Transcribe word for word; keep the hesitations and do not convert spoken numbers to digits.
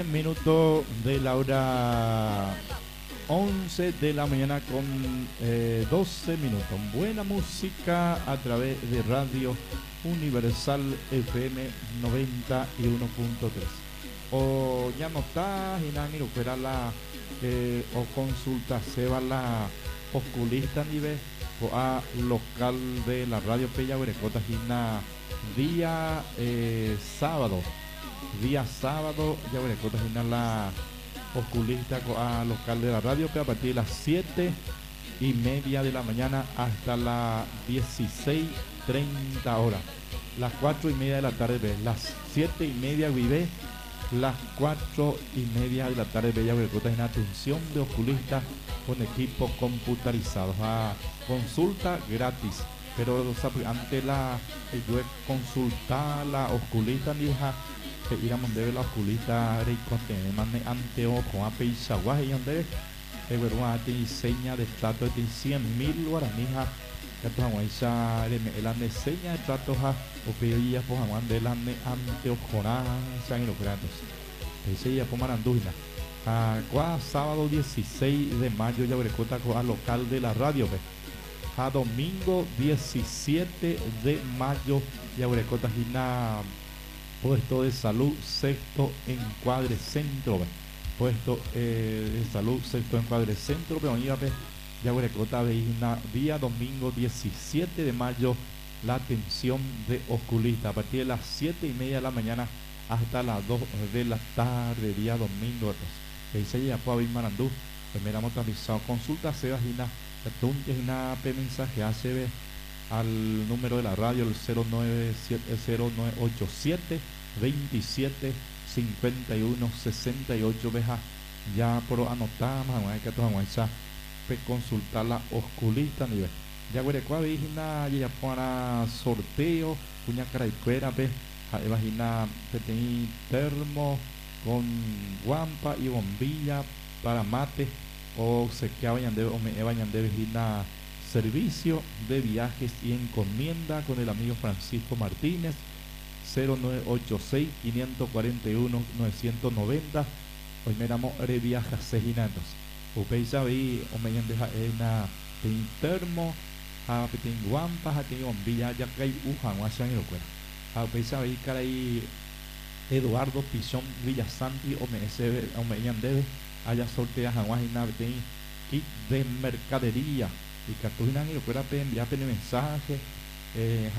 Minuto de la hora once de la mañana con eh, doce minutos. Buena música a través de Radio Universal F M noventa y uno punto tres. O ya no está, y nada, mira, fuera la eh, o consulta se va la oculista nivel o a local de la radio Pella Huerecota Gina día eh, sábado día sábado ya Huerecota Gina la oculista a local de la radio a partir de las siete y media de la mañana hasta las dieciséis treinta horas, las cuatro y media de la tarde, las siete y media vive, las cuatro y media de la tarde Bella Huerecota en atención de oculistas con equipos computarizados a consulta gratis, pero o sea, ante la yo consultar la oculista ni hija ir a mandar la oculista recote mande ante ojo a peisaguaje y ande el verbo te diseña de trato de cien mil guaranija que tu aguaisa el ande seña de trato a o pedía por aguante el ande ante ojora san y los grandes ese ya por maranduina a cua sábado dieciséis de mayo ya Huerecota a local de la radio a domingo diecisiete de mayo ya Huerecota gina puesto de salud sexto encuadre centro puesto eh, de salud sexto encuadre centro pero ya Huerecota veina día domingo diecisiete de mayo la atención de oculista a partir de las siete y media de la mañana hasta las dos de la tarde día domingo que dice ya puede haber marandú primeramente avisado consulta se vagina una mensaje hace al número de la radio el cero nueve ocho siete veintisiete cincuenta y uno sesenta y ocho veja ya por anotar más que toda muestra consultar la osculista nivel ya Huerecua vigina ya para sorteo puña caraicuera ve imagina que tenía termo con guampa y bombilla para mate o se que vayan de o me vayan de vigina servicio de viajes y encomienda con el amigo Francisco Martínez cero nueve ocho seis cinco cuatro uno nueve nueve cero. Hoy me llamo reviaja seginandos upeisa vi o me deja una termo a petin guampa a ti bombilla ya que hay ujan o hacen el cuero a upeisa vi caray Eduardo Pichón Villasanti o me ese o me debe haya sorteas a guajina kit de mercadería y que tú y lo fuera enviar mensaje eh,